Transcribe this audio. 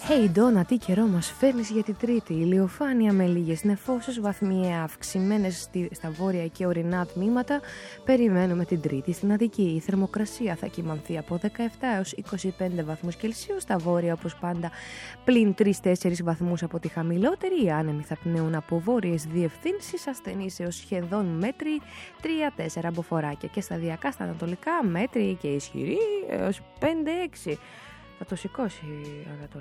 Hey Donna, τι καιρό μας φέρνεις για την Τρίτη? Ηλιοφάνεια με λίγες νεφώσεις, βαθμιαία αυξημένες στα βόρεια και ορεινά τμήματα. Περιμένουμε την Τρίτη στην Αττική. Η θερμοκρασία θα κυμανθεί από 17 έως 25 βαθμούς Κελσίου στα βόρεια, όπως πάντα, πλην 3-4 βαθμούς από τη χαμηλότερη. Οι άνεμοι θα πνέουν από βόρειες διευθύνσεις, ασθενείς έως σχεδόν μέτρη, 3-4 μποφοράκια, και σταδιακά στα ανατολικά μέτρη και ισχυρή έως 5-6. Θα το σηκώσει ανατολικά.